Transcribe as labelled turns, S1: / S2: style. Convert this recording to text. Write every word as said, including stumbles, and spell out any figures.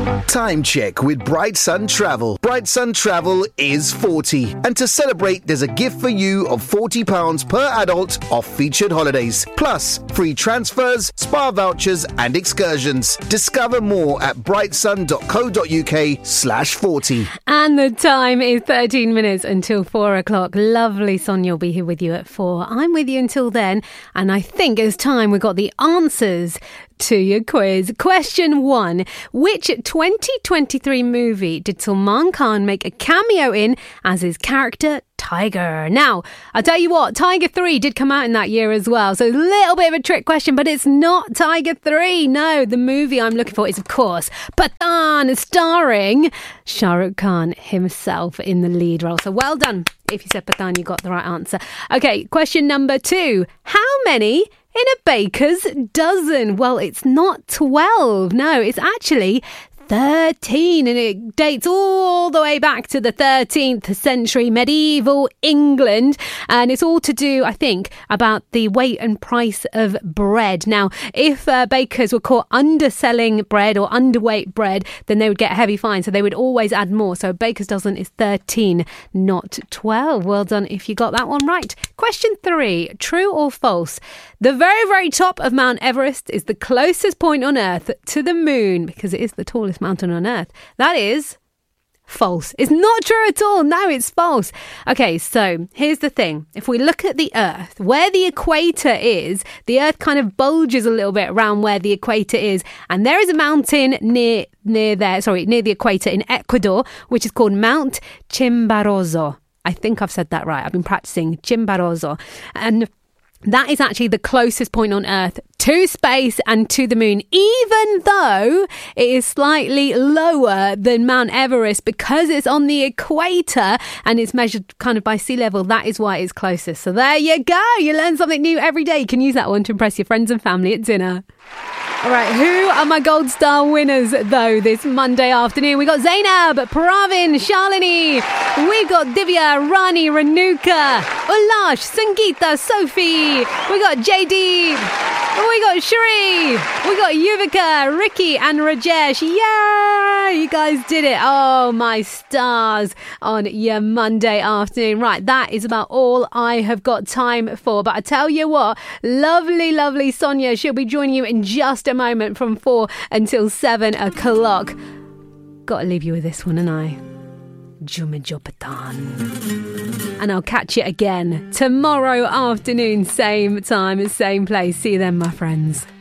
S1: Time check with Bright Sun Travel. Bright Sun Travel is forty. And to celebrate, there's a gift for you of forty pounds per adult off featured holidays. Plus, free transfers, spa vouchers and excursions. Discover more at brightsun.co.uk slash 40.
S2: And the time is thirteen minutes until four o'clock. Lovely Sonia will be here with you at four. I'm with you until then. And I think it's time we got the answers to your quiz. Question one. Which twenty twenty-three movie did Salman Khan make a cameo in as his character Tiger? Now, I'll tell you what, Tiger three did come out in that year as well. So a little bit of a trick question, but it's not Tiger three. No, the movie I'm looking for is, of course, Pathaan, starring Shah Rukh Khan himself in the lead role. So well done. If you said Pathaan, you got the right answer. Okay, question number two. How many in a baker's dozen? Well, it's not twelve. No, it's actually thirteen, and it dates all the way back to the thirteenth century, medieval England, and it's all to do, I think, about the weight and price of bread. Now, if uh, bakers were caught underselling bread or underweight bread, then they would get a heavy fine, so they would always add more. So a baker's dozen is thirteen, not twelve. Well done if you got that one right. Question three, true or false? The very, very top of Mount Everest is the closest point on Earth to the moon, because it is the tallest mountain on Earth. That is false. It's not true at all. No, it's false. Okay, so here's the thing. If we look at the Earth, where the equator is, the Earth kind of bulges a little bit around where the equator is, and there is a mountain near near there, sorry, near the equator in Ecuador, which is called Mount Chimborazo. I think I've said that right. I've been practicing Chimborazo. And that is actually the closest point on Earth to space and to the moon, even though it is slightly lower than Mount Everest because it's on the equator and it's measured kind of by sea level. That is why it's closest. So there you go. You learn something new every day. You can use that one to impress your friends and family at dinner. All right, who are my Gold Star winners, though, this Monday afternoon? We got Zainab, Pravin, Shalini. We've got Divya, Rani, Renuka, Ulash, Sangeeta, Sophie. We got J D. We got Shri. We got Yuvika, Ricky and Rajesh. Yeah, you guys did it. Oh, my stars on your Monday afternoon. Right, that is about all I have got time for. But I tell you what, lovely, lovely Sonia. She'll be joining you in just a moment from four until seven o'clock. Got to leave you with this one, and I. Jume Jo Pathaan. And I'll catch you again tomorrow afternoon, same time, same place. See you then, my friends.